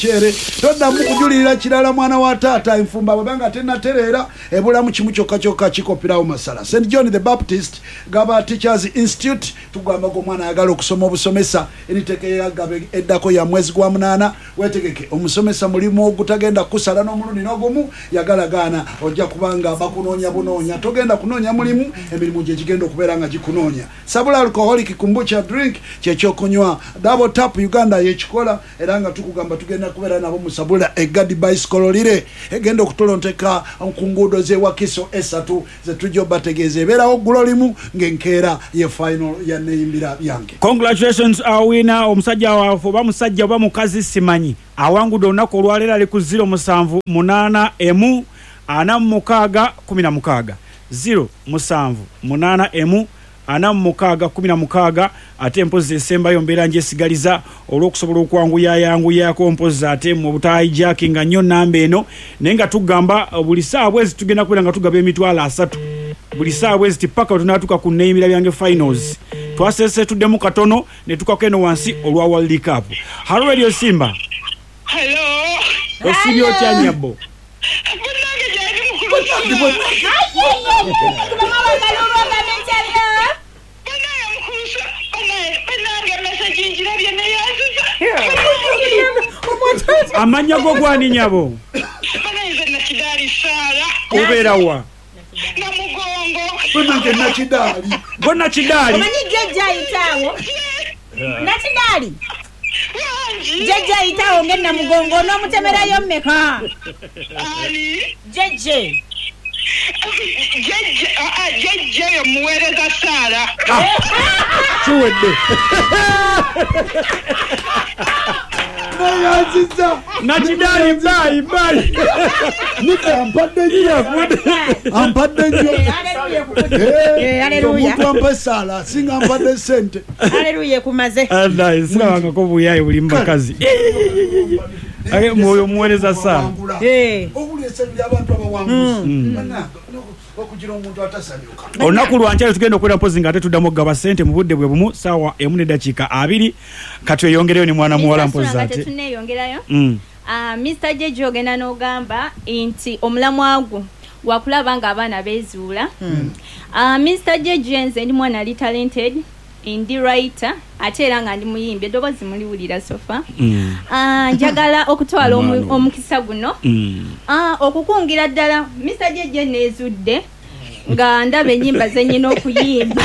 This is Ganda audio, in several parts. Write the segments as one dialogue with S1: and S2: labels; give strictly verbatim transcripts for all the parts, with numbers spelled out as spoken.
S1: chere toda mukujulira kirala mwana wa tata enfumba babanga tena terera ebula mu kimu kyokka kyokka kikopirawo masala. Saint John the Baptist Gaba Teachers Institute tugamba ko mwana ayagala okusoma obusomesa enitekeya gabe eddako ya mwezi gwa munana wetegeke omusomesa mulimu ogutagenda kusala n'omulundi n'ogumu yagala gana ojja kubanga bakunonya bunonya togenda kunonya mulimu emirimu gye kigenda okubeera nga gikunonya. Sabula alcoholic kombucha drink kyekyo kunywa double tap Uganda yekikola era nga tukugamba tugenda kubera nabo musabula egadi bicycle lire egenda okutolonteka nkungudo ze wakiso esatu ze tujo bategeze bera ogulolimu ngenkera ye final ya neimbira yange.
S2: Congratulations our winner omusajja wafu ba musajja ba mukazi simanyi awangudo onako olwalera ali ku zero musanvu munana emu ana mukaga kumi na mukaga zero musanvu munana emu ana mukaga kumi na mukaga ate mpozi esemba yombera nje sigaliza olwokusobola okwanguya yangu yako mpozi ate mu butayijacking nnyo nambe eno nenga tugamba buli saa bwezi tugenda kubera nga tugaba emitwala asatu buli saa bwezi tipaka tunatuka ku neimira byange finals twasese tuddemu katono ne tukakeno wansi olwa World Cup. Halo Radio Simba.
S3: Hello.
S2: Osibyo tyanyabo. Amanya go gwani nyabo.
S3: Bana na kidali sala.
S2: Ubera wa.
S3: Na mugongo.
S1: Bana na kidali.
S2: Bona kidali.
S4: Amanya jeja itawo. Na kidali. Jeje itawo ngena mugongo no mutemera yo meka.
S3: Ali.
S4: Jeje.
S3: Jeje ah jeje yo muwereza sala.
S2: Chuwede.
S1: Nayaziza
S2: Na kidali bai bai.
S1: nika ampadde nyo ampadde nyo
S4: Eh haleluya.
S1: Omuntu ampesala singa ampadde sente.
S4: Haleluya kumaze.
S2: Ada isanga ko buyaye buli mbakazi. Aye moyo muwereza sana.
S4: Eh.
S1: Obulese bya abantu abawanguzi. Bana okujira omuntu atasanyuka.
S2: Onaku lwancha tugenda okwera mpozi nga tetuddamu gaba sente mu budde bwe bumu sawa emu ne dakika abiri katwe yongereyo ni mwana muwala mpozi ate.
S5: Tuneyongerayo.
S2: Mm.
S5: Ah Mister Jeje ogenda n'ogamba inti omulamwagu wakulaba nga abaana bezuula. Ah Mister Jeje nze ndi mwana ali talented indi writer ate era nga ndi muyimbi eddoboozi muliwulira sofa.
S2: Mm.
S5: Ah njagala okutwala omukisa guno.
S2: Mm.
S5: Ah okukungira ddala Mister Jeje nezudde nga ndaba ennyimba ze nnyina okuyimba.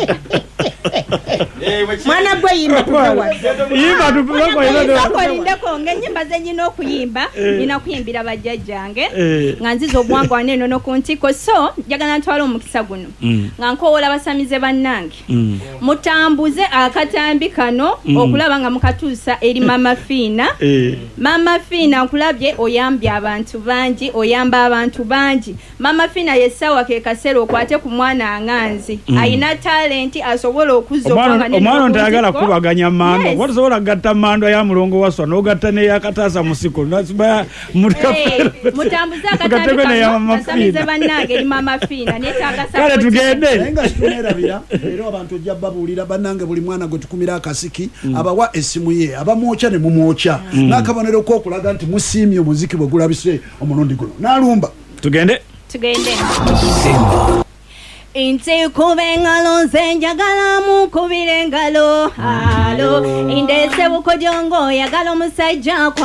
S4: Mwana gwe yimba tukawa.
S2: Yimba tukawa.
S5: Akolindeko ng'ennyimba ze nnyina okuyimba nina kuyimbira bajjajjange nga nziza obwangu waneno no ku ntiko so njagala ntwala omukisa guno nga nkoowola basamize bannange mutambuze akatambi kano okulaba nga mukatuusa eri Mama Fiina. Mama Fiina nkulabye oyambye abantu bangi oyamba abantu bangi. Mama Fiina yessawa ke kaseera okwate ku mwana anganzi ayina talenti asobola okuza okwanga ne
S2: omwana ntayagala kubaganya mando yes. Watusobola gatta mando ya mulongo waswa n'ogatta ne yakataasa musiko nasibaya
S5: mutambuza akatambi kano asamize bannange eri Mama Fiina netaaga
S2: sa kale tugende
S1: nga tunerabira era abantu ojja babuulira bannange buli mwana gwe tukumira akasiki mm. abawa esimu ye abamwocha ne mumwocha mm. n'akabonero k'okulaga nti musiimye omuziki bwe gulabise omulundi guno n'alumba
S5: tugende tugende Simba. Inti kubengalo nzenjagala mukubire ngalo halo indese bukojongo yagala musajja